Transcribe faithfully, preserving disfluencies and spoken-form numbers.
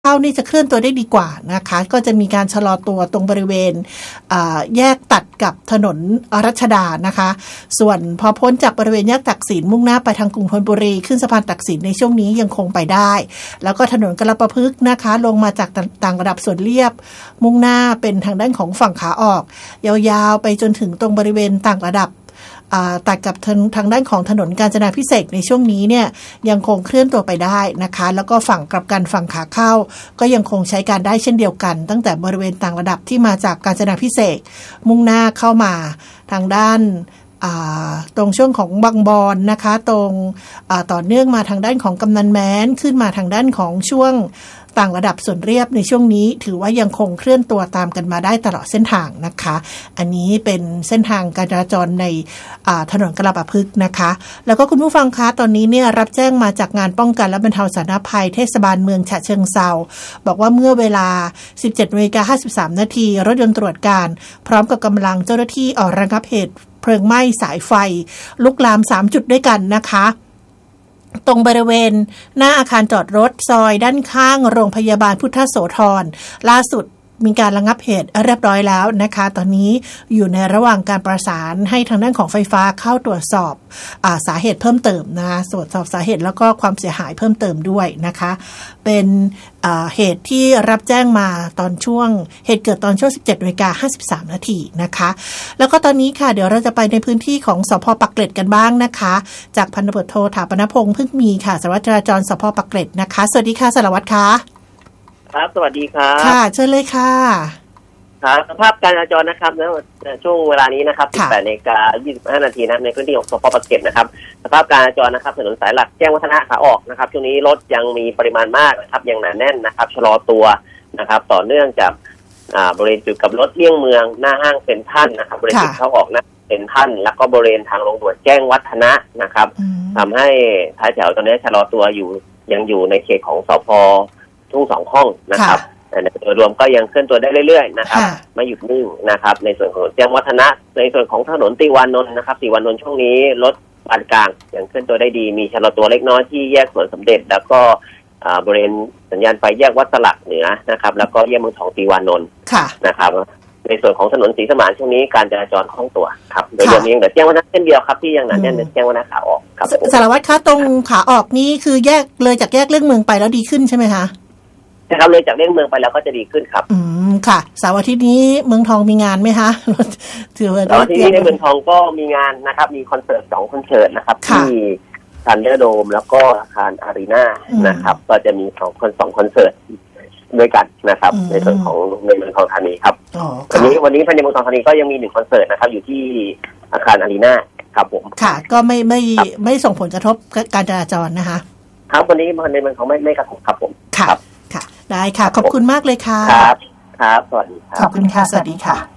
เข้านี่จะเคลื่อนตัวได้ดีกว่านะคะก็จะมีการชะลอตัวตรงบริเวณแยกตัดกับถนนรัชดานะคะส่วนพอพ้นจากบริเวณแยกตักสินมุ่งหน้าไปทางกรุงธนบุรีขึ้นสะพานตักสินในช่วงนี้ยังคงไปได้แล้วก็ถนนกรประพฤกษ์นะคะลงมาจากต่างระดับส่วนเรียบมุ่งหน้าเป็นทางด้านของฝั่งขาออกยาวๆไปจนถึงตรงบริเวณต่างระดับตัดกับทางด้านของถนนกาญจนาภิเษกในช่วงนี้เนี่ยยังคงเคลื่อนตัวไปได้นะคะแล้วก็ฝั่งกลับกันฝั่งขาเข้าก็ยังคงใช้การได้เช่นเดียวกันตั้งแต่บริเวณต่างระดับที่มาจากกาญจนาภิเษกมุ่งหน้าเข้ามาทางด้านตรงช่วงของบางบอนนะคะตรงต่อเนื่องมาทางด้านของกำนันแม้นขึ้นมาทางด้านของช่วงต่างระดับส่วนเรียบในช่วงนี้ถือว่ายังคงเคลื่อนตัวตามกันมาได้ตลอดเส้นทางนะคะอันนี้เป็นเส้นทางการจราจรในถนนกรประพฤกษ์นะคะแล้วก็คุณผู้ฟังคะตอนนี้เนี่ยรับแจ้งมาจากงานป้องกันและบรรเทาสาธารณภัยเทศบาลเมืองฉะเชิงเทราบอกว่าเมื่อเวลา สิบเจ็ดนาฬิกาห้าสิบสาม นาทีรถยนต์ตรวจการพร้อมกับกำลังเจ้าหน้าที่ออกระงับเหตุเพลิงไหม้สายไฟลุกลามสามจุดด้วยกันนะคะตรงบริเวณหน้าอาคารจอดรถซอยด้านข้างโรงพยาบาลพุทธโสธรล่าสุดมีการระงับเหตุเรียบร้อยแล้วนะคะตอนนี้อยู่ในระหว่างการประสานให้ทางด้านของไฟฟ้าเข้าตรวจสอบอาสาเหตุเพิ่มเติมนะคะตรวจสอบสาเหตุแล้วก็ความเสียหายเพิ่มเติมด้วยนะคะเป็นเหตุที่รับแจ้งมาตอนช่วงเหตุเกิดตอนช่วง สิบเจ็ดนาฬิกาห้าสิบสาม นาทีนะคะแล้วก็ตอนนี้ค่ะเดี๋ยวเราจะไปในพื้นที่ของสภ.ปากเกร็ดกันบ้างนะคะจากพันตำรวจโทถาปนพงษ์พึ่งมีค่ะสารวัตรจราจรสภ.ปากเกร็ดนะคะสวัสดีค่ะสารวัตรคะครับสวัสดีครับค่ะเชิญเลยค่ะครับสภาพการจราจรนะครับในช่วงเวลานี้นะครับ สิบแปดนาฬิกายี่สิบห้า นาทีนะในพื้นที่ของสภ.ปากเกร็ดนะครับสภาพการจราจรนะครับถนนสายหลักแจ้งวัฒนะขาออกนะครับช่วงนี้รถยังมีปริมาณมากนะครับยังหนาแน่นนะครับชะลอตัวนะครับต่อเนื่องจากอ่าบริเวณจุดกับรถเลี่ยงเมืองหน้าห้างเซ็นทรัลนะครับบริเวณจุดเข้าออกนะเซ็นทรัลแล้วก็บริเวณทางลงด่วนแจ้งวัฒนะนะครับทำให้ท้ายแถวตอนนี้ชะลอตัวอยู่ยังอยู่ในเขตของสภ.ทุ่งสองห้องนะครับแต่โดยรวมก็ยังเคลื่อนตัวได้เรื่อยๆนะครับไม่หยุดนิ่งนะครับในส่วนของแจ้งวัฒนะในส่วนของถนนติวานนท์นะครับติวานนท์ช่วงนี้รถปานกลางยังเคลื่อนตัวได้ดีมีชะลอตัวเล็กน้อยที่แยกสวนสมเด็จแล้วก็บริเวณสัญญาณไฟแยกวัดสลักเหนือนะครับแล้วก็แยกเมืองทองติวานนท์นะครับในส่วนของถนนศรีสมานช่วงนี้การจราจรคล่องตัวครับโดยรวมยังเหลือแจ้งวัฒนะเช่นเดียวครับที่ยังหนาแน่นแจ้งวัฒนะขาออกครับสารวัตรคะตรงขาออกนี่คือแยกเลยจากแยกเรื่องเมืองไปแล้วดีขึ้นใช่ไหมคะนะครับเลยจากเรื่องเมืองไปแล้วก็จะดีขึ้นครับอืมค่ะเสาร์อาทิตย์นี้เมืองทองมีงานไหมคะถือว่าเสาร์อาทิตย์นี้ในเมืองทองก็มีงานนะครับมีคอนเสิร์ตสองคอนเสิร์ตนะครับที่ซันเดอร์โดมแล้วก็อาคารอารีนานะครับก็จะมีสองคนสองคอนเสิร์ตด้วยกันนะครับในส่วนของในเมืองทองธานีครับวันนี้วันนี้ภายในเมืองทองธานีก็ยังมีหนึ่งคอนเสิร์ตนะครับอยู่ที่อาคารอารีนาครับผมค่ะก็ไม่ไม่ไม่ส่งผลกระทบการจราจรนะคะครับวันนี้ในเมืองทองไม่ไม่กระทบครับผมค่ะค่ะได้ค่ะขอบคุณมากเลยค่ะครับครับสวัสดีครับขอบคุณค่ะสวัสดีค่ะ